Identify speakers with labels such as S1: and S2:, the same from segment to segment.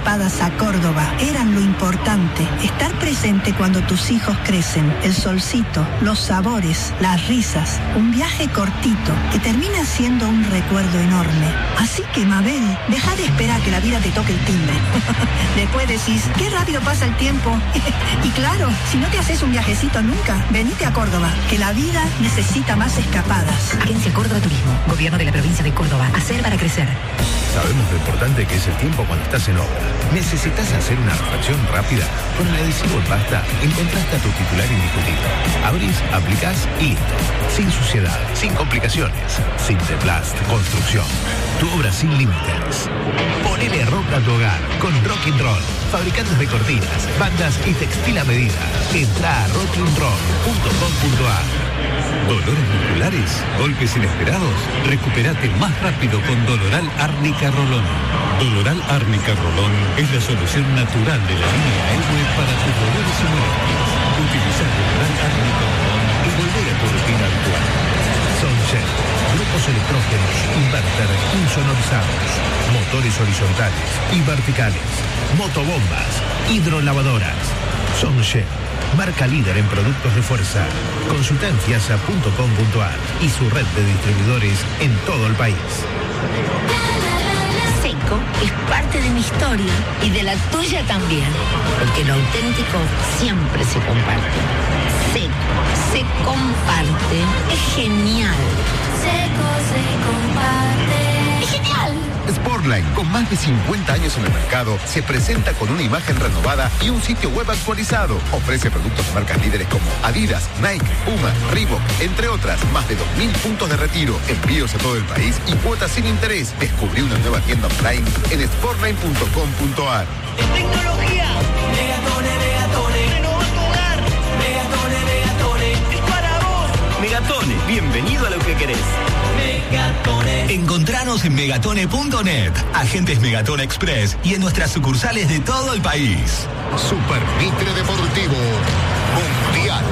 S1: A Córdoba eran lo importante, estar presente cuando tus hijos crecen, el solcito, los sabores, las risas, un viaje cortito que termina siendo un recuerdo enorme. Así que Mabel, deja de esperar que la vida te toque el timbre. Después decís, qué rápido pasa el tiempo. Y claro, si no te haces un viajecito nunca, venite a Córdoba, que la vida necesita más escapadas.
S2: Agencia Córdoba Turismo, Gobierno de la Provincia de Córdoba, hacer para crecer.
S3: Sabemos lo importante que es el tiempo cuando estás en obra. ¿Necesitas hacer una refacción rápida? Con el adhesivo Basta encontraste a tu titular indiscutible. Abrís, aplicás y listo. Sin suciedad, sin complicaciones. Sinteplast Construcción. Tu obra sin límites. Ponele rock a tu hogar con Rock'n'Roll. Fabricantes de cortinas, bandas y textil a medida. Entrá a rock'n'roll.com.ar. ¿Dolores musculares? ¿Golpes inesperados? Recupérate más rápido con Doloral Árnica Rolón. Doloral Árnica Rolón es la solución natural de la línea Elway para tus dolores y molestias. Utiliza Doloral Árnica Rolón y volver a tu rutina habitual. Sonshell, grupos electrógenos, inverter insonorizados, motores horizontales y verticales, motobombas, hidrolavadoras. Sonshell, marca líder en productos de fuerza. Consulta en fiasa.com.ar y su red de distribuidores en todo el país.
S2: Seco es parte de mi historia y de la tuya también, porque lo auténtico siempre se comparte. Seco se comparte, es genial.
S4: Seco se comparte,
S2: es genial.
S5: Sportline, con más de 50 años en el mercado, se presenta con una imagen renovada y un sitio web actualizado. Ofrece productos de marcas líderes como Adidas, Nike, Puma, Reebok, entre otras. Más de 2.000 puntos de retiro, envíos a todo el país y cuotas sin interés. Descubrí una nueva tienda online en sportline.com.ar.
S6: En tecnología, Megatone, renova tu hogar. Megatone, es para vos.
S7: Megatone, bienvenido a lo que querés.
S6: Megatone.
S8: Encontranos en megatone.net, agentes Megatone Express y en nuestras sucursales de todo el país.
S5: Super Mitre Deportivo Mundial.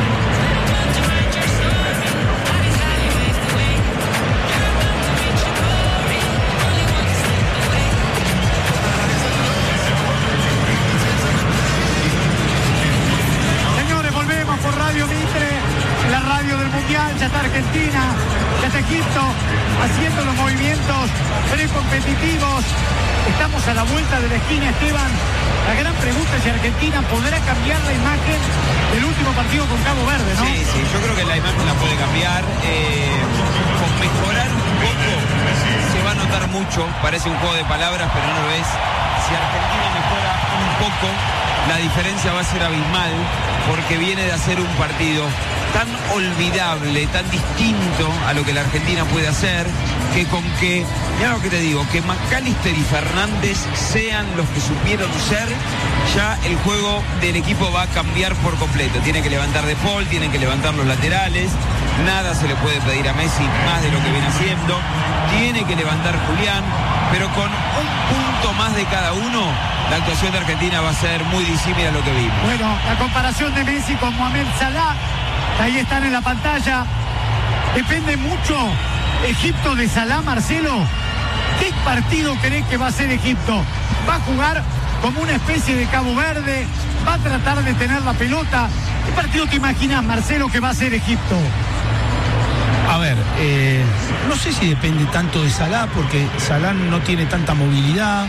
S9: Señores, volvemos por Radio Mitre, la radio del Mundial. Ya está Argentina, ya está Egipto, haciendo los movimientos precompetitivos. Estamos a la vuelta de la esquina, Esteban. La gran pregunta es si Argentina podrá cambiar la imagen del último partido con Cabo Verde, ¿no?
S10: Sí, yo creo que la imagen la puede cambiar. Con mejorar un poco se va a notar mucho. Parece un juego de palabras, pero no lo es. Si Argentina mejora un poco, la diferencia va a ser abismal, porque viene de hacer un partido tan olvidable, tan distinto a lo que la Argentina puede hacer, que con que, mira lo que te digo, que McAllister y Fernández sean los que supieron ser, ya el juego del equipo va a cambiar por completo. Tiene que levantar De Paul, tienen que levantar los laterales, nada se le puede pedir a Messi más de lo que viene haciendo, tiene que levantar Julián, pero con un punto más de cada uno, la actuación de Argentina va a ser muy disímil a lo que vimos.
S9: Bueno, la comparación de Messi con Mohamed Salah, ahí están en la pantalla. Depende mucho Egipto de Salah, Marcelo. ¿Qué partido cree que va a ser Egipto? ¿Va a jugar como una especie de Cabo Verde? ¿Va a tratar de tener la pelota? ¿Qué partido te imaginas, Marcelo, que va a ser Egipto?
S11: A ver, no sé si depende tanto de Salah, porque Salah no tiene tanta movilidad.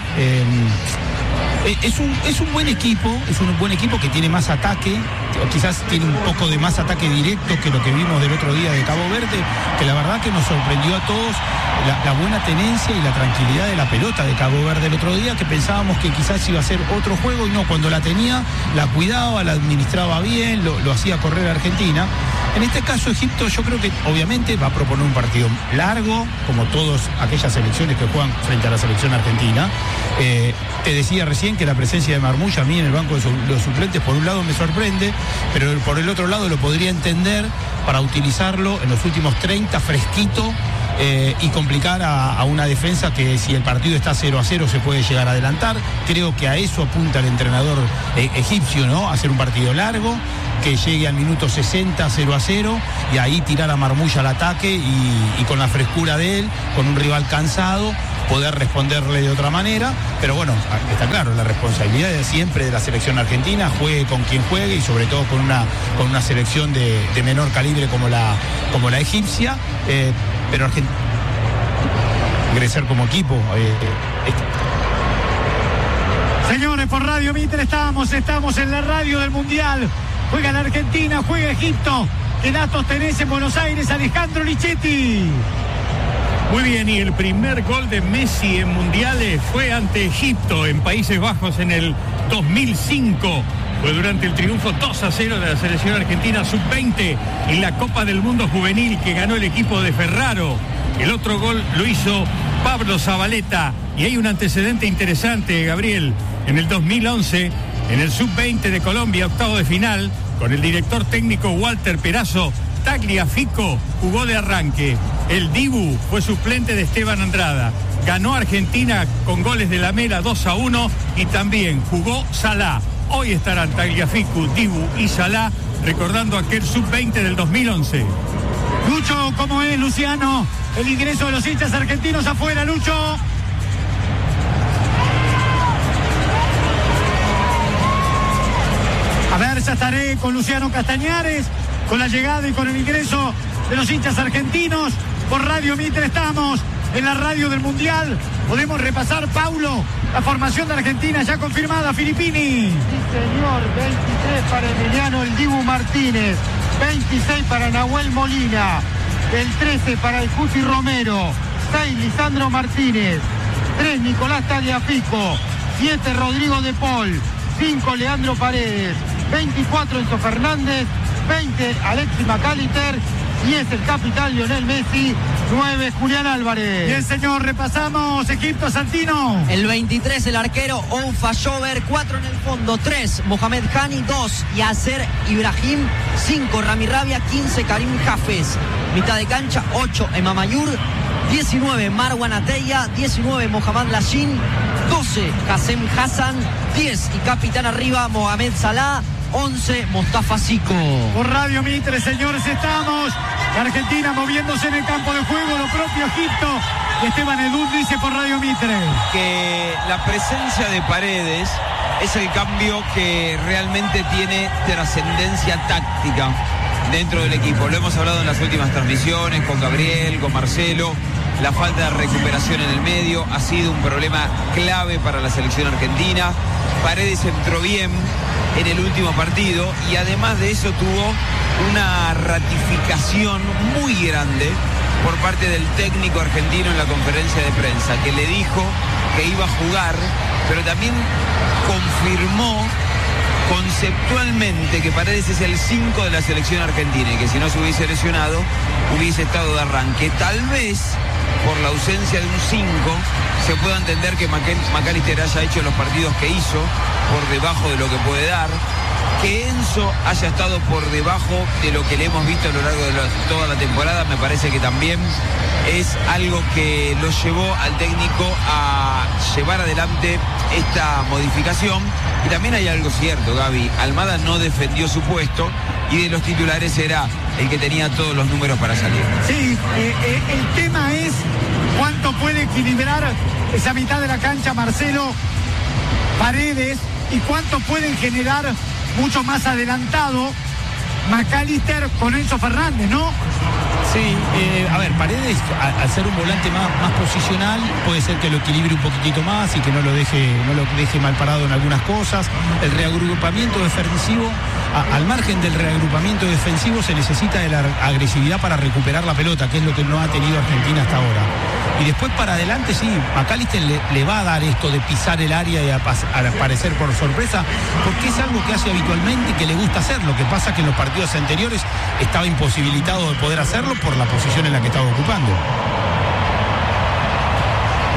S11: Es un buen equipo que tiene más ataque, o quizás tiene un poco de más ataque directo que lo que vimos del otro día de Cabo Verde, que la verdad que nos sorprendió a todos la buena tenencia y la tranquilidad de la pelota de Cabo Verde el otro día, que pensábamos que quizás iba a ser otro juego, y no, cuando la tenía, la cuidaba, la administraba bien, lo hacía correr a Argentina. En este caso Egipto, yo creo que obviamente va a proponer un partido largo, como todas aquellas selecciones que juegan frente a la selección argentina. Te decía recién que la presencia de Marmoush a mí en el banco de los suplentes por un lado me sorprende, pero por el otro lado lo podría entender para utilizarlo en los últimos 30 fresquito, y complicar a una defensa que, si el partido está 0-0, se puede llegar a adelantar. Creo que a eso apunta el entrenador egipcio, ¿no? Hacer un partido largo, que llegue al minuto 60 0-0, y ahí tirar a Marmoush al ataque y con la frescura de él, con un rival cansado, poder responderle de otra manera, pero bueno, está claro, la responsabilidad es siempre de la selección argentina, juegue con quien juegue y sobre todo con una selección de menor calibre como la egipcia, pero Argentina crecer como equipo.
S9: Señores, por Radio Mitre estamos en la radio del Mundial. Juega la Argentina, juega Egipto. ¿Qué datos tenés en Buenos Aires, Alejandro Lichetti?
S12: Muy bien, y el primer gol de Messi en mundiales fue ante Egipto, en Países Bajos, en el 2005. Fue durante el triunfo 2-0 de la selección argentina sub-20 en la Copa del Mundo Juvenil que ganó el equipo de Ferraro. El otro gol lo hizo Pablo Zabaleta. Y hay un antecedente interesante, Gabriel. En el 2011, en el sub-20 de Colombia, octavo de final, con el director técnico Walter Perazo, Tagliafico jugó de arranque. El Dibu fue suplente de Esteban Andrada. Ganó Argentina con goles de Lamela 2-1 y también jugó Salah. Hoy estarán Tagliafico, Dibu y Salah recordando aquel sub-20 del 2011.
S9: Lucho, ¿cómo es, Luciano? El ingreso de los hinchas argentinos afuera, Lucho. A ver, ya estaré con Luciano Castañares, con la llegada y con el ingreso de los hinchas argentinos. Por Radio Mitre estamos en la radio del Mundial. Podemos repasar, Paulo, la formación de Argentina ya confirmada, Filippini.
S13: Sí, señor, 23 para Emiliano El Dibu Martínez, 26 para Nahuel Molina, el 13 para el Cuti Romero, 6 Lisandro Martínez, 3 Nicolás Tagliafico, 7 Rodrigo de Paul, 5 Leandro Paredes, 24 Enzo Fernández, 20 Alexis McAllister, 10 el capitán Lionel Messi, 9 Julián Álvarez.
S9: Bien, señor, repasamos Egipto, Santino.
S14: El 23 el arquero Oufa Shover, 4 en el fondo, 3 Mohamed Hani, 2 Yasser Ibrahim, 5 Rami Rabia, 15 Karim Hafez. Mitad de cancha, 8 Emamayur, 19 Marwan Ateya, 19 Mohamed Lashin, 12 Hassem Hassan, 10 y capitán arriba Mohamed Salah, 11 Mostafa Zico.
S9: Por Radio Mitre, señores, estamos. La Argentina moviéndose en el campo de juego, lo propio Egipto. Y Esteban Edul dice por Radio Mitre
S10: que la presencia de Paredes es el cambio que realmente tiene trascendencia táctica dentro del equipo. Lo hemos hablado en las últimas transmisiones con Gabriel, con Marcelo. La falta de recuperación en el medio ha sido un problema clave para la selección argentina. Paredes entró bien en el último partido y además de eso tuvo una ratificación muy grande por parte del técnico argentino en la conferencia de prensa, que le dijo que iba a jugar, pero también confirmó conceptualmente que Paredes es el 5 de la selección argentina y que si no se hubiese lesionado hubiese estado de arranque. Tal vez por la ausencia de un 5 se pueda entender que McAllister haya hecho los partidos que hizo por debajo de lo que puede dar, que Enzo haya estado por debajo de lo que le hemos visto a lo largo de toda la temporada. Me parece que también es algo que lo llevó al técnico a llevar adelante esta modificación. Y también hay algo cierto, Gaby, Almada no defendió su puesto y de los titulares era el que tenía todos los números para salir.
S9: Sí, el tema es cuánto puede equilibrar esa mitad de la cancha Marcelo Paredes y cuánto pueden generar mucho más adelantado McAllister con Enzo Fernández, ¿no?
S11: Sí, a ver, Paredes, al ser un volante más posicional, puede ser que lo equilibre un poquitito más y que no lo deje mal parado en algunas cosas. El reagrupamiento defensivo, al margen del reagrupamiento defensivo, se necesita de la agresividad para recuperar la pelota, que es lo que no ha tenido Argentina hasta ahora. Y después para adelante, sí, McAllister le va a dar esto de pisar el área y aparecer por sorpresa, porque es algo que hace habitualmente y que le gusta hacer. Lo que pasa es que en los partidos anteriores estaba imposibilitado de poder hacerlo por la posición en la que estaba ocupando.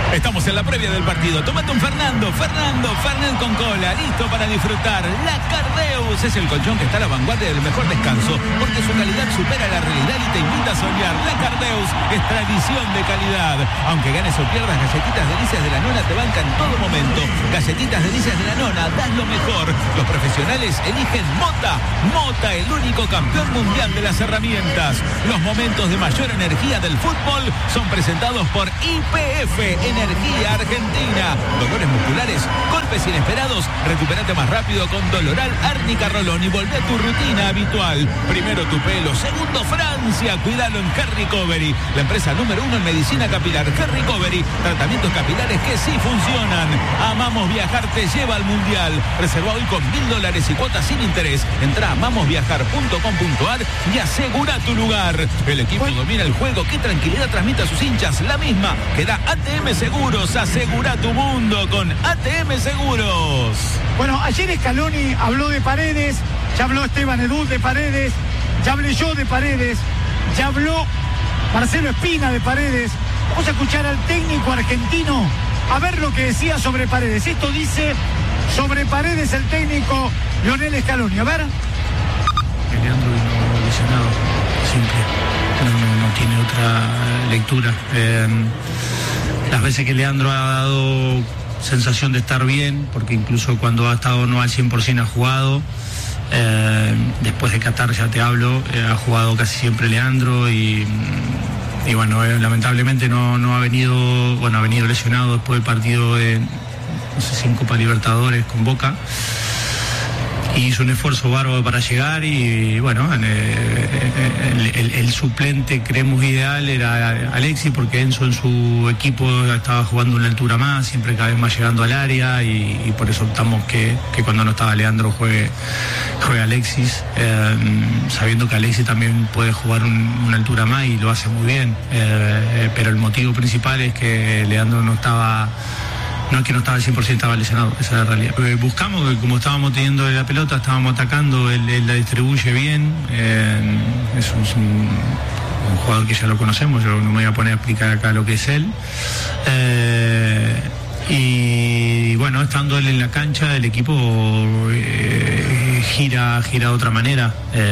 S8: Estamos en la previa del partido. Tómate un Fernando con cola, listo para disfrutar. La Cardeus es el colchón que está a la vanguardia del mejor descanso, porque su calidad supera la realidad y te invita a soñar. La Cardeus es tradición de calidad. Aunque ganes o pierdas, Galletitas Delicias de la Nona te bancan en todo momento. Galletitas Delicias de la Nona, das lo mejor. Los profesionales eligen Mota, el único campeón mundial de las herramientas. Los momentos de mayor energía del fútbol son presentados por YPF, Energía Argentina. Dolores musculares, golpes inesperados, recupérate más rápido con Doloral Árnica Rolón y volvé a tu rutina habitual. Primero tu pelo, segundo Francia, cuídalo en Hair Recovery, la empresa número 1 en medicina capilar. Hair Recovery, tratamientos capilares que sí funcionan. Amamos Viajar te lleva al mundial. Reserva hoy con $1,000 y cuotas sin interés. Entra a amamosviajar.com.ar y asegura tu lugar. El equipo domina el juego. ¿Qué tranquilidad transmite a sus hinchas? La misma que da ATM Seguros. Asegura tu mundo con ATM Seguros.
S9: Bueno, ayer Scaloni habló de Paredes, ya habló Esteban Edul de Paredes, ya hablé yo de Paredes, ya habló Marcelo Espina de Paredes. Vamos a escuchar al técnico argentino a ver lo que decía sobre Paredes. Esto dice sobre Paredes el técnico Lionel Scaloni. A ver.
S11: Leandro vino lesionado, simple. No tiene otra lectura. Las veces que Leandro ha dado sensación de estar bien, porque incluso cuando ha estado no al 100% ha jugado. Después de Qatar ya te hablo, ha jugado casi siempre Leandro y bueno, lamentablemente no ha venido, ha venido lesionado después del partido de, no sé si en Copa Libertadores con Boca. Y hizo un esfuerzo bárbaro para llegar y bueno, el suplente creemos ideal era Alexis, porque Enzo en su equipo estaba jugando una altura más, siempre cada vez más llegando al área y por eso optamos que cuando no estaba Leandro juegue Alexis, sabiendo que Alexis también puede jugar una altura más y lo hace muy bien, pero el motivo principal es que Leandro no estaba... No es que no estaba al 100%, estaba lesionado, esa es la realidad. Buscamos, como estábamos teniendo la pelota, estábamos atacando, él la distribuye bien, es un jugador que ya lo conocemos, yo no me voy a poner a explicar acá lo que es él. Y bueno, estando él en la cancha, el equipo gira de otra manera.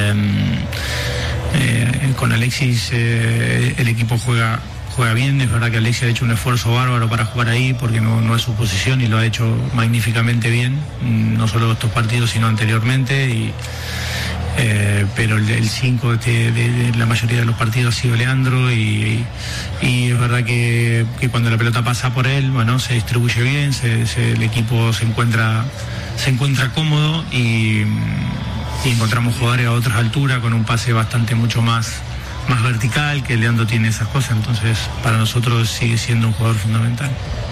S11: Con Alexis el equipo juega bien. Es verdad que Alexis ha hecho un esfuerzo bárbaro para jugar ahí porque no es su posición y lo ha hecho magníficamente bien, no solo estos partidos sino anteriormente, pero el 5 de la mayoría de los partidos ha sido Leandro y es verdad que cuando la pelota pasa por él, bueno, se distribuye bien, el equipo se encuentra cómodo y encontramos jugadores a otras alturas con un pase mucho más vertical, que Leandro tiene esas cosas, entonces para nosotros sigue siendo un jugador fundamental.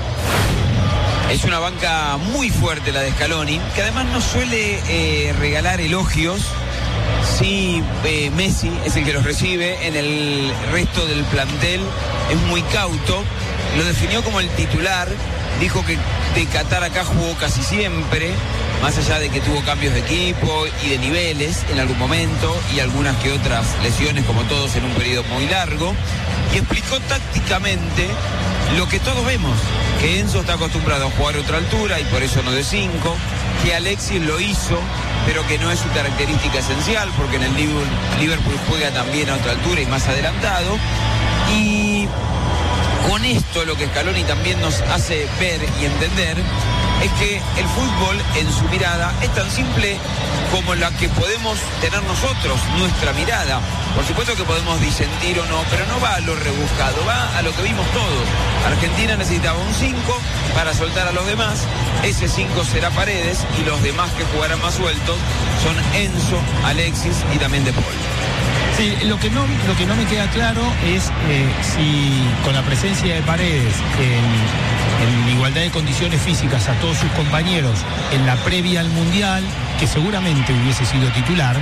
S10: Es una banca muy fuerte la de Scaloni, que además no suele regalar elogios. Sí, Messi es el que los recibe, en el resto del plantel es muy cauto, lo definió como el titular, dijo que de Qatar acá jugó casi siempre, más allá de que tuvo cambios de equipo y de niveles en algún momento y algunas que otras lesiones, como todos en un periodo muy largo, y explicó tácticamente lo que todos vemos, que Enzo está acostumbrado a jugar a otra altura y por eso no de 5, que Alexis lo hizo, pero que no es su característica esencial, porque en el Liverpool juega también a otra altura y más adelantado, y con esto lo que Scaloni también nos hace ver y entender es que el fútbol en su mirada es tan simple como la que podemos tener nosotros, nuestra mirada. Por supuesto que podemos disentir o no, pero no va a lo rebuscado, va a lo que vimos todos. Argentina necesitaba un 5 para soltar a los demás, ese 5 será Paredes y los demás que jugarán más sueltos son Enzo, Alexis y también De Paul.
S11: Sí, lo que no me queda claro es si con la presencia de Paredes en igualdad de condiciones físicas a todos sus compañeros en la previa al Mundial, que seguramente hubiese sido titular,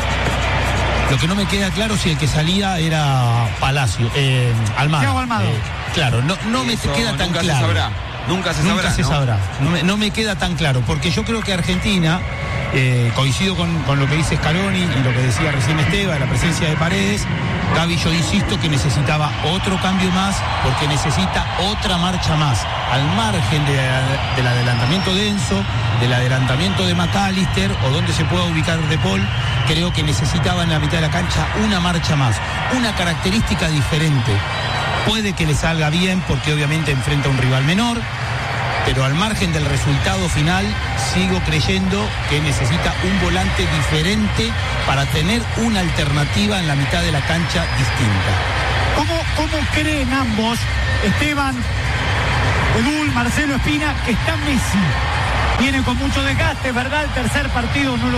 S11: lo que no me queda claro si el que salía era Palacio, Almada.
S9: Almada.
S11: Claro, no me queda tan claro.
S10: Nunca se sabrá.
S11: No me queda tan claro, porque yo creo que Argentina, coincido con lo que dice Scaloni y lo que decía recién Esteban, la presencia de Paredes. Gaby, yo insisto que necesitaba otro cambio más, porque necesita otra marcha más, al margen del adelantamiento de Enzo, del adelantamiento de McAllister, o donde se pueda ubicar De Paul. Creo que necesitaba en la mitad de la cancha una marcha más, una característica diferente. Puede que le salga bien, porque obviamente enfrenta a un rival menor, pero al margen del resultado final, sigo creyendo que necesita un volante diferente para tener una alternativa en la mitad de la cancha distinta.
S9: ¿Cómo creen ambos, Esteban, Edul, Marcelo Espina, que está Messi? Viene con mucho desgaste, ¿verdad? El tercer partido no lo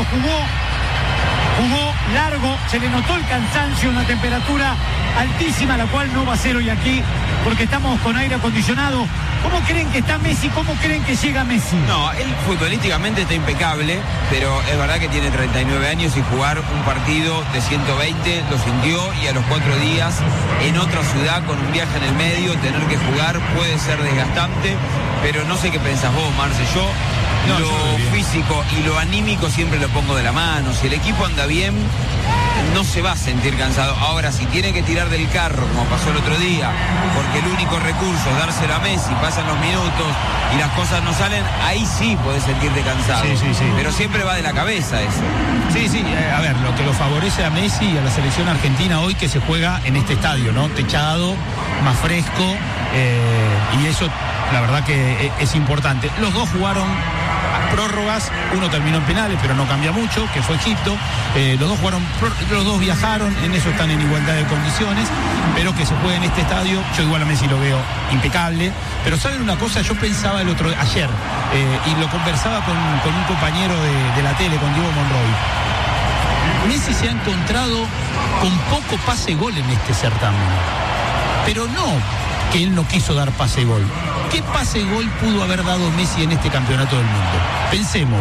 S9: jugó largo, se le notó el cansancio, una temperatura altísima, la cual no va a ser hoy aquí, porque estamos con aire acondicionado. ¿Cómo creen que está Messi? ¿Cómo creen que llega Messi?
S10: No, él futbolísticamente está impecable, pero es verdad que tiene 39 años y jugar un partido de 120 lo sintió, y a los 4 días en otra ciudad con un viaje en el medio, tener que jugar puede ser desgastante, pero no sé qué pensás vos, Marce. Yo lo físico y lo anímico siempre lo pongo de la mano. Si el equipo anda bien, no se va a sentir cansado. Ahora, si tiene que tirar del carro, como pasó el otro día, porque el único recurso es dárselo a Messi, pasan los minutos y las cosas no salen, ahí sí podés sentirte cansado.
S11: Sí.
S10: Pero siempre va de la cabeza eso.
S11: Sí, a ver, lo que lo favorece a Messi y a la selección argentina hoy, que se juega en este estadio, ¿no? Techado, más fresco, y eso la verdad que es importante. Los dos jugaron prórrogas, uno terminó en penales, pero no cambia mucho, que fue Egipto. Los dos viajaron, en eso están en igualdad de condiciones, pero que se juegue en este estadio, yo igual a Messi lo veo impecable. Pero ¿saben una cosa? Yo pensaba ayer, y lo conversaba con un compañero de la tele, con Diego Monroy. Messi se ha encontrado con poco pase-gol en este certamen, pero no que él no quiso dar pase-gol. ¿Qué pase-gol pudo haber dado Messi en este campeonato del mundo? Pensemos.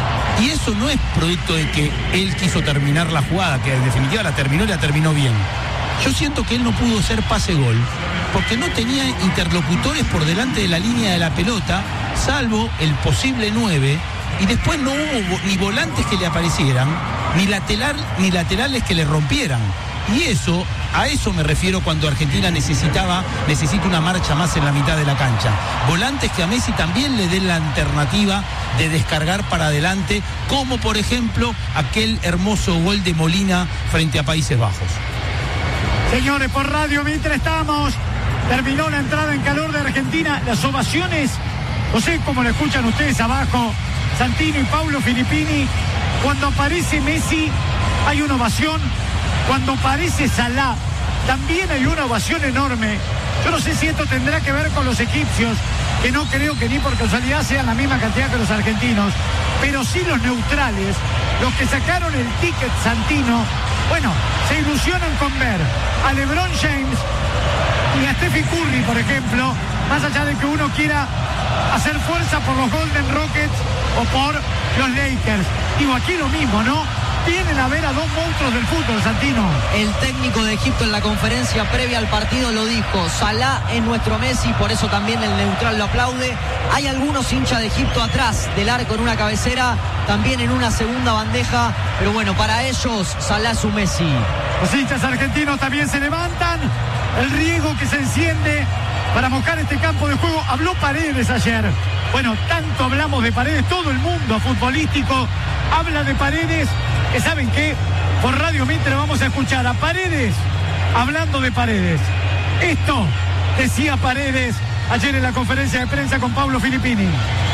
S11: Y eso no es producto de que él quiso terminar la jugada, que en definitiva la terminó y la terminó bien. Yo siento que él no pudo ser pase-gol porque no tenía interlocutores por delante de la línea de la pelota, salvo el posible 9, y después no hubo ni volantes que le aparecieran, ni laterales que le rompieran. Y a eso me refiero cuando Argentina necesita una marcha más en la mitad de la cancha. Volantes que a Messi también le den la alternativa de descargar para adelante, como por ejemplo aquel hermoso gol de Molina frente a Países Bajos.
S9: Señores, por radio, mientras terminó la entrada en calor de Argentina, las ovaciones, no sé cómo lo escuchan ustedes abajo, Santino y Paulo Filippini. Cuando aparece Messi hay una ovación. Cuando aparece Salah, también hay una ovación enorme. Yo no sé si esto tendrá que ver con los egipcios, que no creo que ni por casualidad sean la misma cantidad que los argentinos, pero sí los neutrales, los que sacaron el ticket Santino, bueno, se ilusionan con ver a LeBron James y a Stephen Curry, por ejemplo, más allá de que uno quiera hacer fuerza por los Golden Rockets o por los Lakers. Digo, aquí lo mismo, ¿no? Vienen a ver a dos monstruos del fútbol, Santino.
S14: El técnico de Egipto en la conferencia previa al partido lo dijo: Salah es nuestro Messi, por eso también el neutral lo aplaude. Hay algunos hinchas de Egipto atrás del arco en una cabecera, también en una segunda bandeja, pero bueno, para ellos Salah es su Messi.
S9: Los hinchas argentinos también se levantan, el riego que se enciende para mojar este campo de juego. Habló Paredes ayer. Bueno, tanto hablamos de Paredes, todo el mundo futbolístico habla de Paredes, que saben que por Radio Mitre vamos a escuchar a Paredes hablando de Paredes. Esto decía Paredes ayer en la conferencia de prensa con Paulo Filippini.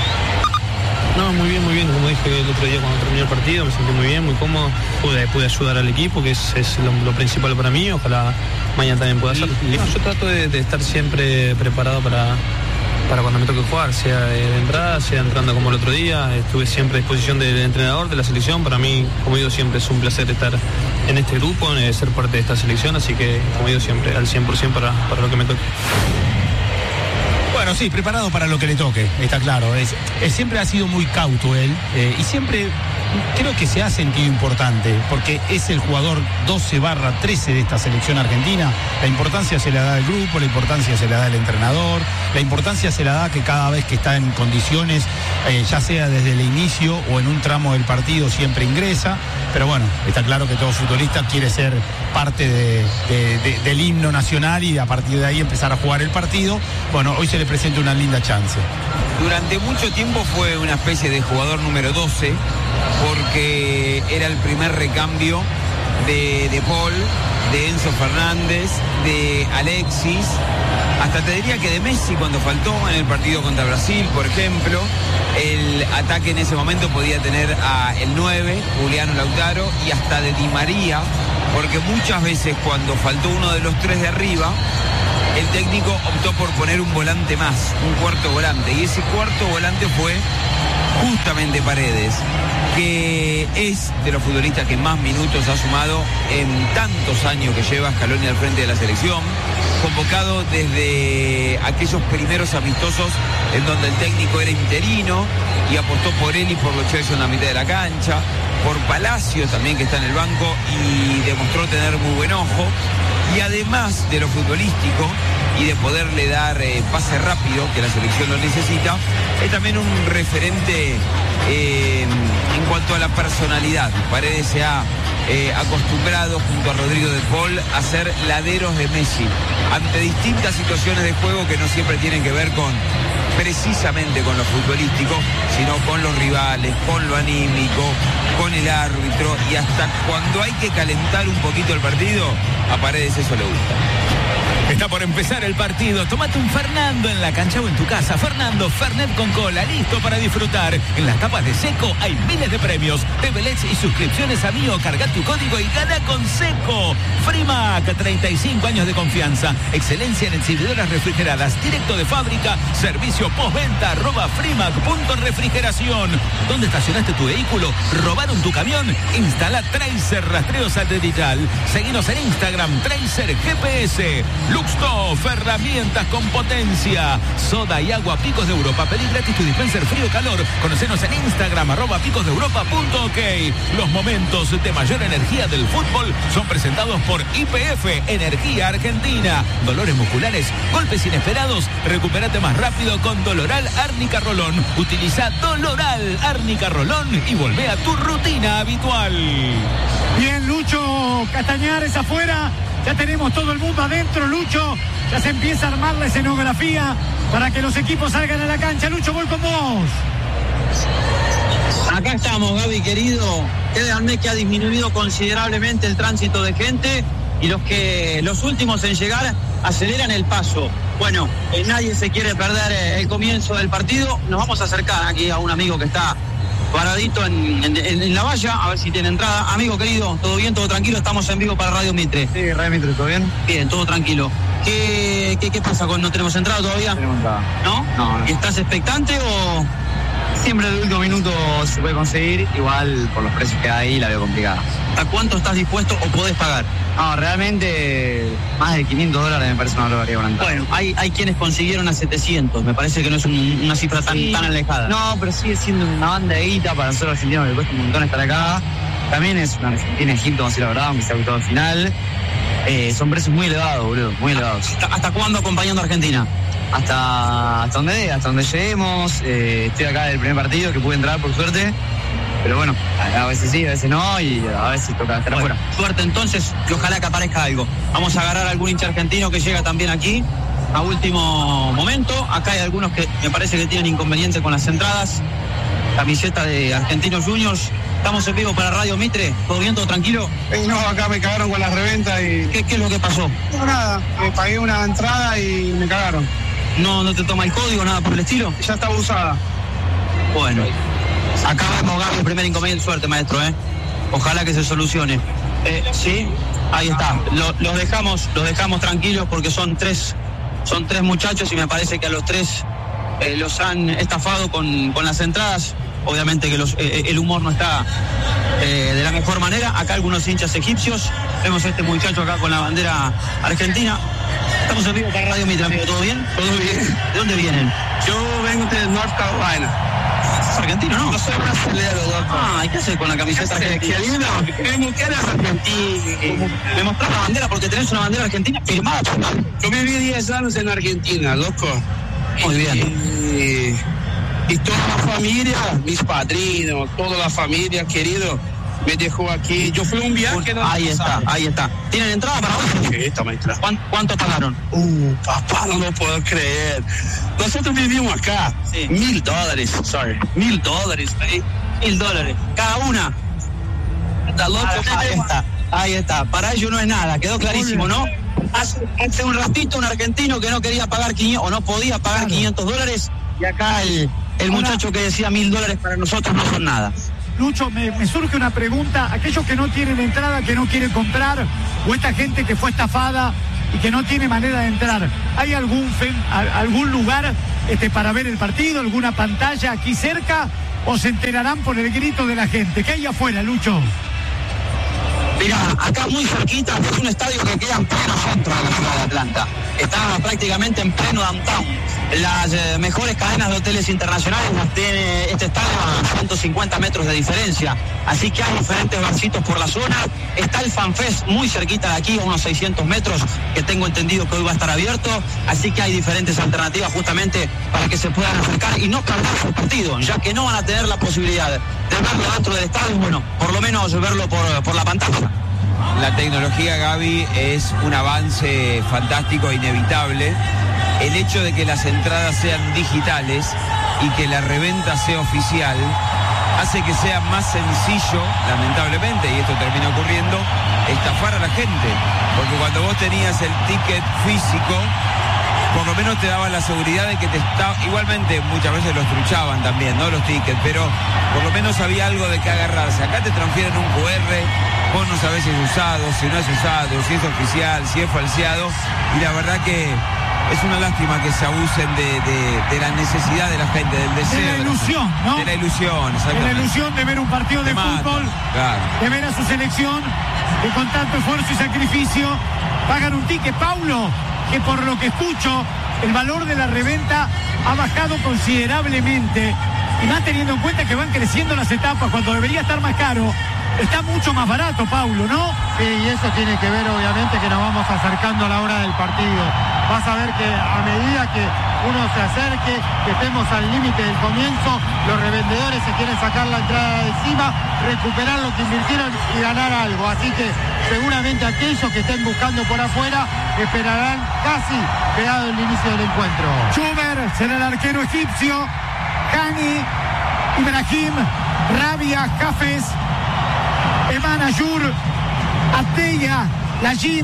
S15: No, muy bien, como dije el otro día cuando terminó el partido, me sentí muy bien, muy cómodo, pude ayudar al equipo, que es lo principal para mí, ojalá mañana también pueda hacerlo. Yo trato de estar siempre preparado para cuando me toque jugar, sea de entrada, sea entrando como el otro día. Estuve siempre a disposición del entrenador, de la selección. Para mí, como digo siempre, es un placer estar en este grupo, ser parte de esta selección, así que, como digo siempre, al 100% para lo que me toque.
S11: Bueno, sí, preparado para lo que le toque, está claro. Siempre ha sido muy cauto él, y siempre creo que se ha sentido importante, porque es el jugador 12/13 de esta selección argentina. La importancia se la da el grupo, la importancia se la da el entrenador, la importancia se la da que cada vez que está en condiciones, ya sea desde el inicio o en un tramo del partido, siempre ingresa. Pero bueno, está claro que todo futbolista quiere ser parte del himno nacional y a partir de ahí empezar a jugar el partido. Bueno, hoy se le presenta una linda chance.
S10: Durante mucho tiempo fue una especie de jugador número 12, porque era el primer recambio de Paul, de Enzo Fernández, de Alexis, hasta te diría que de Messi cuando faltó en el partido contra Brasil, por ejemplo. El ataque en ese momento podía tener a el 9, Juliano Lautaro, y hasta de Di María, porque muchas veces cuando faltó uno de los tres de arriba, el técnico optó por poner un volante más, un cuarto volante, y ese cuarto volante fue justamente Paredes, que es de los futbolistas que más minutos ha sumado en tantos años que lleva Scaloni al frente de la selección, convocado desde aquellos primeros amistosos en donde el técnico era interino y apostó por él y por Lo Celso en la mitad de la cancha, por Palacio también, que está en el banco y demostró tener muy buen ojo. Y además de lo futbolístico y de poderle dar pase rápido, que la selección lo necesita, es también un referente en cuanto a la personalidad. Paredes se ha acostumbrado junto a Rodrigo de Paul a ser laderos de Messi ante distintas situaciones de juego que no siempre tienen que ver precisamente con lo futbolístico, sino con los rivales, con lo anímico, con el árbitro, y hasta cuando hay que calentar un poquito el partido, a Paredes eso le gusta.
S8: Está por empezar el partido. Tómate un Fernando en la cancha o en tu casa. Fernando, Fernet con cola, listo para disfrutar. En las tapas de Seco hay miles de premios. TVLEX y suscripciones a Mío. Carga tu código y gana con Seco. Frimac, 35 años de confianza. Excelencia en exhibidoras refrigeradas. Directo de fábrica. Servicio postventa. @frimac.refrigeración. ¿Dónde estacionaste tu vehículo? ¿Robaron tu camión? Instala Tracer rastreo satelital. Seguinos en Instagram, Tracer GPS. Luxtoff, herramientas con potencia. Soda y agua Picos de Europa. Pedí gratis tu dispenser frío-calor. Conocenos en Instagram, @picosdeeuropa.ok. Los momentos de mayor energía del fútbol son presentados por YPF, Energía Argentina. Dolores musculares, golpes inesperados. Recupérate más rápido con Doloral Árnica Rolón. Utiliza Doloral Árnica Rolón y volvé a tu rutina habitual.
S9: Bien, Lucho Castañares afuera. Ya tenemos todo el mundo adentro, Lucho. Ya se empieza a armar la escenografía para que los equipos salgan a la cancha. Lucho, voy con vos.
S16: Acá estamos, Gaby, querido. Créanme que ha disminuido considerablemente el tránsito de gente y los últimos en llegar aceleran el paso. Bueno, nadie se quiere perder el comienzo del partido. Nos vamos a acercar aquí a un amigo que está paradito en la valla, a ver si tiene entrada. Amigo querido, ¿todo bien? ¿Todo tranquilo? Estamos en vivo para Radio Mitre.
S17: Sí, Radio Mitre, ¿todo bien?
S16: Bien, todo tranquilo. ¿Qué pasa con no tenemos entrada todavía?
S17: Tenemos entrada.
S16: ¿No?
S17: No.
S16: ¿Y estás expectante o...?
S17: Siempre el último minuto se puede conseguir, igual por los precios que hay la veo complicada.
S16: ¿A cuánto estás dispuesto o podés pagar?
S17: No, realmente más de $500 me parece una barbaridad una entrada.
S16: Bueno, hay quienes consiguieron a 700, me parece que no es una cifra tan alejada.
S17: No, pero sigue siendo una banda de guita para nosotros argentinos que cuesta un montón estar acá. También es una Argentina-Egipto, vamos a decir la verdad, aunque sea octavo final. Son precios muy elevados, boludo, muy elevados.
S16: ¿Hasta cuándo acompañando a Argentina?
S17: Hasta donde lleguemos. Estoy acá del primer partido que pude entrar por suerte, pero bueno, a veces sí, a veces no, y a veces toca estar afuera.
S16: Suerte entonces, que ojalá que aparezca algo. Vamos a agarrar a algún hincha argentino que llega también aquí a último momento. Acá hay algunos que me parece que tienen inconveniente con las entradas. Camiseta de Argentinos Juniors. Estamos en vivo para Radio Mitre. ¿Todo bien? ¿Todo tranquilo?
S17: No, acá me cagaron con las reventas y...
S16: ¿Qué es lo que pasó?
S17: No, nada, pagué una entrada y me cagaron.
S16: ¿No te toma el código, nada por el estilo?
S17: Ya estaba usada.
S16: Bueno, acá vemos Gaby, el primer inconveniente. Suerte, maestro, Ojalá que se solucione. Sí, ahí está. Los dejamos tranquilos porque son tres muchachos y me parece que a los tres los han estafado con las entradas. Obviamente que el humor no está de la mejor manera. Acá algunos hinchas egipcios. Vemos a este muchacho acá con la bandera argentina. Estamos en vivo para Radio Mitre, amigo. ¿Todo bien?
S17: Todo bien.
S16: ¿De dónde vienen?
S17: Yo vengo de North Carolina.
S16: ¿Es argentino, no?
S17: No soy brasilero, loco.
S16: Ah, ¿y qué haces con la camiseta argentina?
S17: Queremos que eres argentino.
S16: ¿Me mostrás la bandera porque tenés una bandera argentina firmada?
S17: Yo viví 10 años en Argentina, loco.
S16: Muy bien.
S17: Y toda la familia, mis padrinos, toda la familia, querido, me dejó aquí. Yo fui a un viaje.
S16: Ahí está. ¿Tienen entrada para vos?
S17: Sí, está maestra.
S16: ¿Cuánto pagaron?
S17: Papá, no lo puedo creer. Nosotros vivimos acá.
S16: Sí.
S17: $1,000. Sorry. $1,000.
S16: $1,000. Cada una.
S17: Está loco.
S16: Ahí está. Para ellos no es nada. Quedó clarísimo, ¿no? Hace un ratito un argentino que no quería pagar 500 o no podía pagar $500 y acá el muchacho que decía $1,000 para nosotros no son nada.
S9: Lucho, me surge una pregunta. Aquellos que no tienen entrada, que no quieren comprar, o esta gente que fue estafada y que no tiene manera de entrar, ¿hay algún lugar para ver el partido, alguna pantalla aquí cerca, o se enterarán por el grito de la gente? ¿Qué hay afuera, Lucho?
S16: Mirá, acá muy cerquita es un estadio que queda en pleno centro de la ciudad de Atlanta. Está prácticamente en pleno downtown. Las mejores cadenas de hoteles internacionales las tiene este estadio a 150 metros de diferencia. Así que hay diferentes barcitos por la zona. Está el FanFest muy cerquita de aquí, a unos 600 metros, que tengo entendido que hoy va a estar abierto. Así que hay diferentes alternativas justamente para que se puedan acercar y no perderse el partido, ya que no van a tener la posibilidad de verlo dentro del estadio, bueno, por lo menos verlo por la pantalla.
S10: La tecnología, Gaby, es un avance fantástico e inevitable. El hecho de que las entradas sean digitales y que la reventa sea oficial hace que sea más sencillo, lamentablemente, y esto termina ocurriendo, estafar a la gente. Porque cuando vos tenías el ticket físico, por lo menos te daban la seguridad de que igualmente muchas veces los truchaban también, ¿no? Los tickets, pero por lo menos había algo de que agarrarse. Acá te transfieren un QR, vos no sabés si es usado, si no es usado, si es oficial, si es falseado, y la verdad que es una lástima que se abusen de la necesidad de la gente, del deseo.
S9: De la ilusión, ¿no?
S10: De la ilusión, exactamente.
S9: De la ilusión de ver un partido de fútbol,
S10: claro,
S9: de ver a su selección, que con tanto esfuerzo y sacrificio pagan un ticket. Paulo, que por lo que escucho, el valor de la reventa ha bajado considerablemente, y más teniendo en cuenta que van creciendo las etapas, cuando debería estar más caro, está mucho más barato, Paulo, ¿no?
S13: Sí, y eso tiene que ver obviamente que nos vamos acercando a la hora del partido. Vas a ver que a medida que uno se acerque, que estemos al límite del comienzo, los revendedores se quieren sacar la entrada de encima, recuperar lo que invirtieron y ganar algo. Así que seguramente aquellos que estén buscando por afuera esperarán casi pegado el inicio del encuentro.
S9: Schumer será el arquero egipcio, Hani, Ibrahim, Rabia, Hafez, Eman Ayur, Ateya, Lajim,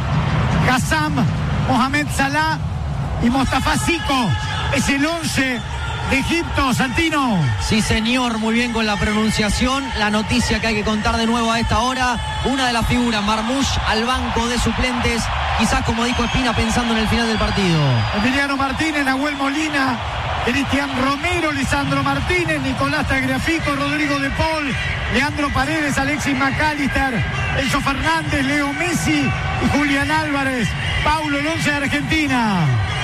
S9: Hassam, Mohamed Salah y Mostafa Zico. Es el 11 de Egipto, Santino.
S14: Sí, señor, muy bien con la pronunciación. La noticia que hay que contar de nuevo a esta hora: una de las figuras, Marmoush, al banco de suplentes, quizás como dijo Espina, pensando en el final del partido.
S9: Emiliano Martínez, Nahuel Molina, Cristian Romero, Lisandro Martínez, Nicolás Tagliafico, Rodrigo de Paul, Leandro Paredes, Alexis McAllister, Enzo Fernández, Leo Messi y Julián Álvarez. Paulo, el 11 de Argentina.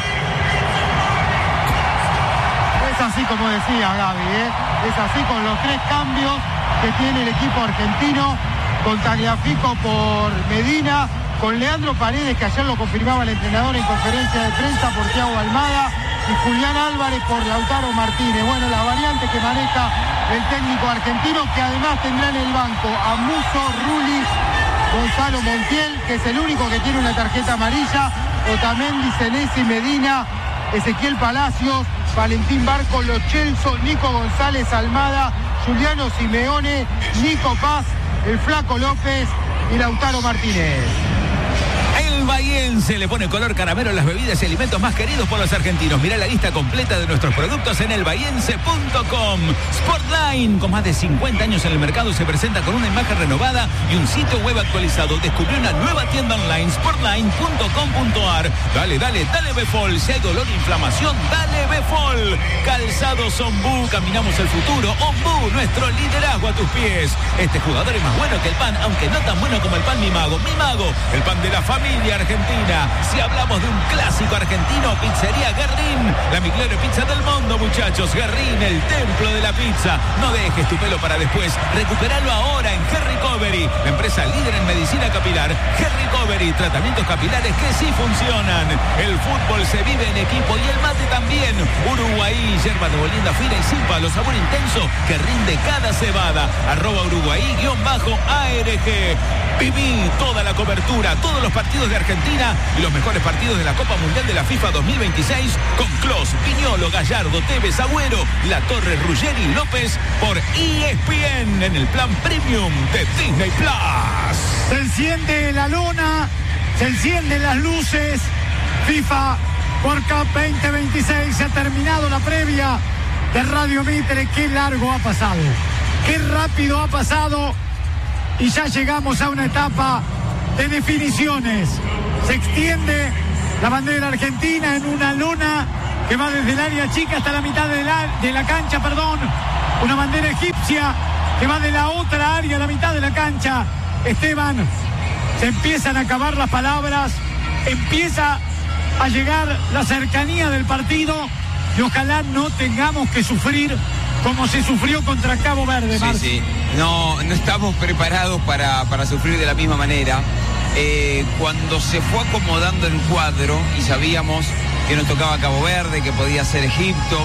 S13: Es así como decía Gaby, es así con los 3 cambios que tiene el equipo argentino, con Tagliafico por Medina, con Leandro Paredes, que ayer lo confirmaba el entrenador en conferencia de prensa, por Thiago Almada, y Julián Álvarez por Lautaro Martínez. Bueno, la variante que maneja el técnico argentino, que además tendrá en el banco a Musso, Rulli, Gonzalo Montiel, que es el único que tiene una tarjeta amarilla, Otamendi, Senesi, Medina, Ezequiel Palacios, Valentín Barco, Lo Celso, Nico González Almada, Juliano Simeone, Nico Paz, el Flaco López y Lautaro Martínez.
S8: El Bahiense le pone color caramelo a las bebidas y alimentos más queridos por los argentinos. Mirá la lista completa de nuestros productos en elbahiense.com. Sportline, con más de 50 años en el mercado, se presenta con una imagen renovada y un sitio web actualizado. Descubrió una nueva tienda online, sportline.com.ar. Dale, Befol. Si hay dolor e inflamación, dale Befol. Calzados Ombú, caminamos el futuro. Ombú, nuestro liderazgo a tus pies. Este jugador es más bueno que el pan, aunque no tan bueno como el pan Mi Mago. Mi Mago, el pan de la familia. familia argentina. Si hablamos de un clásico argentino, Pizzería Guerrín, la mejor pizza del mundo, muchachos. Guerrín, el templo de la pizza. No dejes tu pelo para después. Recuperalo ahora en Hair Recovery, la empresa líder en medicina capilar. Hair Recovery, tratamientos capilares que sí funcionan. El fútbol se vive en equipo y el mate también. Uruguay, yerba de molienda fina y sin palo, sabor intenso que rinde cada cebada. @Uruguay_ARG. Viví toda la cobertura, todos los partidos de Argentina y los mejores partidos de la Copa Mundial de la FIFA 2026 con Clos, Viñolo, Gallardo, Tevez, Agüero, La Torre, Ruggeri, López por ESPN en el plan premium de Disney Plus.
S9: Se enciende la lona, se encienden las luces. FIFA World Cup 2026, se ha terminado la previa de Radio Mitre. Qué largo ha pasado, qué rápido ha pasado y ya llegamos a una etapa de definiciones. Se extiende la bandera argentina en una lona que va desde el área chica hasta la mitad de la cancha, una bandera egipcia que va de la otra área a la mitad de la cancha. Esteban, se empiezan a acabar las palabras, empieza a llegar la cercanía del partido y ojalá no tengamos que sufrir como se sufrió contra Cabo Verde.
S10: Sí. No estamos preparados para sufrir de la misma manera. Cuando se fue acomodando el cuadro y sabíamos que nos tocaba Cabo Verde, que podía ser Egipto,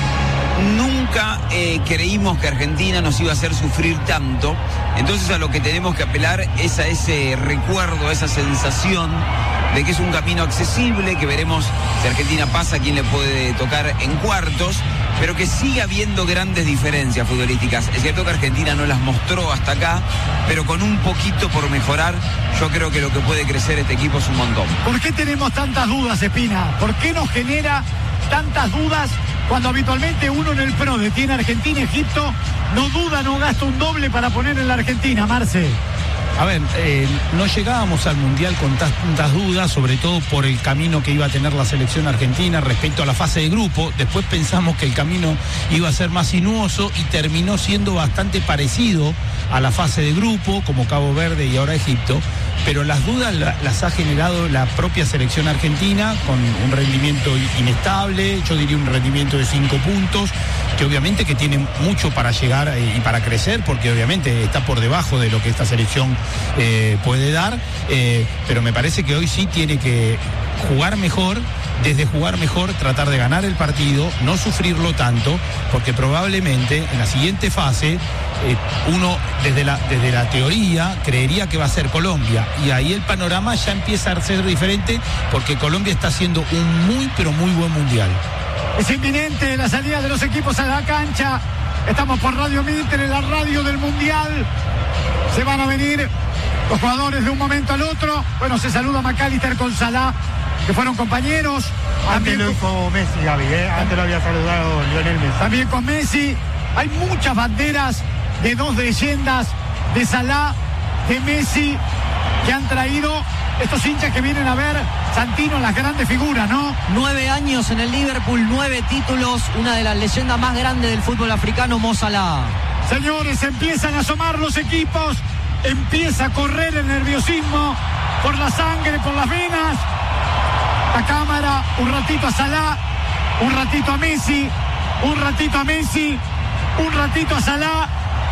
S10: nunca creímos que Argentina nos iba a hacer sufrir tanto. Entonces a lo que tenemos que apelar es a ese recuerdo, a esa sensación de que es un camino accesible, que veremos si Argentina pasa, quién le puede tocar en cuartos, pero que sigue habiendo grandes diferencias futbolísticas. Es cierto que Argentina no las mostró hasta acá, pero con un poquito por mejorar, yo creo que lo que puede crecer este equipo es un montón.
S9: ¿Por qué tenemos tantas dudas, Espina? ¿Por qué nos genera tantas dudas cuando habitualmente uno en el PRODE tiene Argentina, Egipto, no duda, no gasta un doble para poner en la Argentina, Marce?
S11: A ver, no llegábamos al Mundial con tantas dudas, sobre todo por el camino que iba a tener la selección argentina respecto a la fase de grupo. Después pensamos que el camino iba a ser más sinuoso y terminó siendo bastante parecido a la fase de grupo, como Cabo Verde y ahora Egipto. Pero las dudas las ha generado la propia selección argentina con un rendimiento inestable, yo diría un rendimiento de 5 puntos, que obviamente que tiene mucho para llegar y para crecer, porque obviamente está por debajo de lo que esta selección puede dar, pero me parece que hoy sí tiene que jugar mejor, desde jugar mejor tratar de ganar el partido, no sufrirlo tanto, porque probablemente en la siguiente fase uno desde la teoría creería que va a ser Colombia, y ahí el panorama ya empieza a ser diferente, porque Colombia está haciendo un muy pero muy buen mundial.
S9: Es inminente la salida de los equipos a la cancha. Estamos por Radio Mitre, la radio del mundial. Se van a venir los jugadores de un momento al otro. Bueno, se saluda McAllister con Salah, que fueron compañeros.
S13: Antes lo hizo Messi, Gaby, antes lo había saludado Lionel Messi.
S9: También con Messi. Hay muchas banderas de dos leyendas, de Salah, de Messi, que han traído estos hinchas que vienen a ver, Santino, las grandes figuras, ¿no?
S14: 9 años en el Liverpool, 9 títulos, una de las leyendas más grandes del fútbol africano, Mo Salah.
S9: Señores, empiezan a asomar los equipos, empieza a correr el nerviosismo por la sangre, por las venas. La cámara, un ratito a Salah, un ratito a Messi, un ratito a Messi, un ratito a Salah.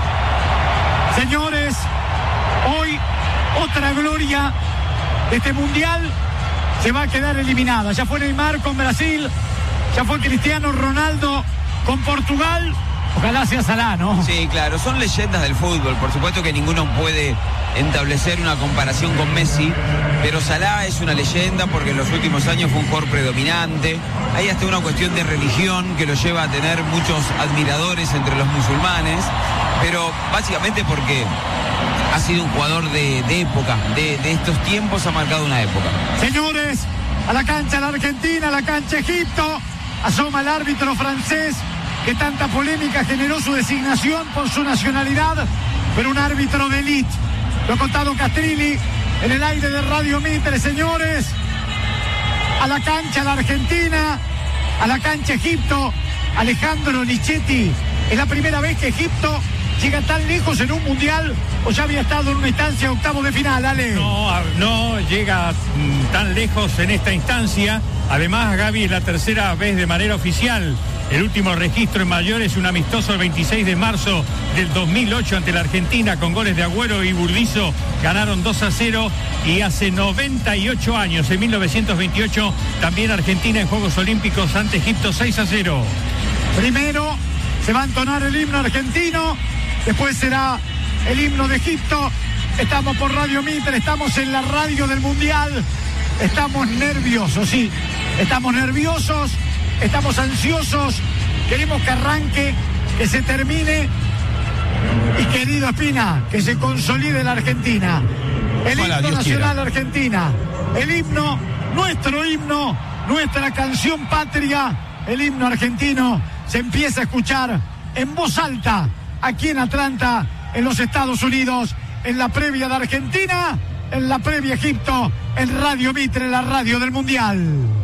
S9: Señores, hoy otra gloria de este mundial se va a quedar eliminada. Ya fue Neymar con Brasil, ya fue Cristiano Ronaldo con Portugal. Ojalá sea Salah, ¿no?
S10: Sí, claro, son leyendas del fútbol. Por supuesto que ninguno puede establecer una comparación con Messi, pero Salah es una leyenda porque en los últimos años fue un jugador predominante. Hay hasta una cuestión de religión que lo lleva a tener muchos admiradores entre los musulmanes, pero básicamente porque ha sido un jugador de época, de estos tiempos, ha marcado una época.
S9: Señores, a la cancha la Argentina, a la cancha Egipto, asoma el árbitro francés que tanta polémica generó su designación por su nacionalidad, pero un árbitro de élite. Lo ha contado Castrilli en el aire de Radio Mitre, señores. A la cancha la Argentina, a la cancha Egipto, Alejandro Lichetti. Es la primera vez que Egipto llega tan lejos en un mundial o ya había estado en una instancia de octavos de final, Ale?
S12: No llega tan lejos en esta instancia. Además, Gaby, es la tercera vez de manera oficial. El último registro en mayores es un amistoso el 26 de marzo del 2008 ante la Argentina con goles de Agüero y Burdizo. Ganaron 2-0 y hace 98 años, en 1928, también Argentina en Juegos Olímpicos ante Egipto 6-0.
S9: Primero se va a entonar el himno argentino, después será el himno de Egipto. Estamos por Radio Mitre, estamos en la radio del Mundial. Estamos nerviosos, sí, estamos nerviosos. Estamos ansiosos, queremos que arranque, que se termine y, querido Espina, que se consolide la Argentina. El himno nacional Argentina, el himno, nuestro himno, nuestra canción patria, el himno argentino se empieza a escuchar en voz alta aquí en Atlanta, en los Estados Unidos, en la previa de Argentina, en la previa Egipto, en Radio Mitre, la radio del Mundial.